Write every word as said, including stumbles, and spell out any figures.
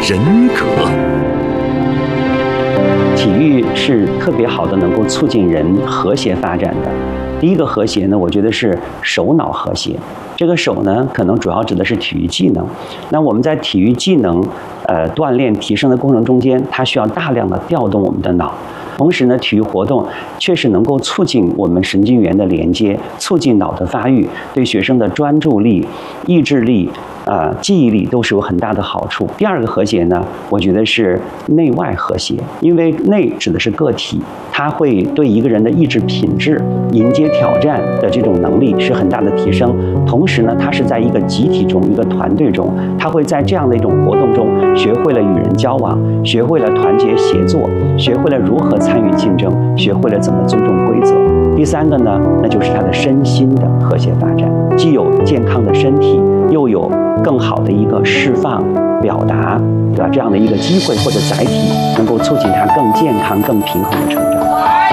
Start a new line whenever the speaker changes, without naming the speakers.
人格。
体育是特别好的，能够促进人和谐发展的。第一个和谐呢，我觉得是手脑和谐。这个手呢，可能主要指的是体育技能。那我们在体育技能呃锻炼提升的过程中间，它需要大量的调动我们的脑。同时呢，体育活动确实能够促进我们神经元的连接，促进脑的发育，对学生的专注力、意志力、呃记忆力都是有很大的好处。第二个和谐呢，我觉得是内外和谐，因为内指的是个体，它会对一个人的意志品质、迎接挑战的这种能力是很大的提升。同时呢，它是在一个集体中、一个团队中，他会在这样的一种活动中学会了与人交往，学会了团结协作，学会了如何参与竞争，学会了怎么尊重规则。第三个呢，那就是他的身心的和谐发展，既有健康的身体，又有更好的一个释放、表达，对吧？这样的一个机会或者载体，能够促进他更健康、更平衡的成长。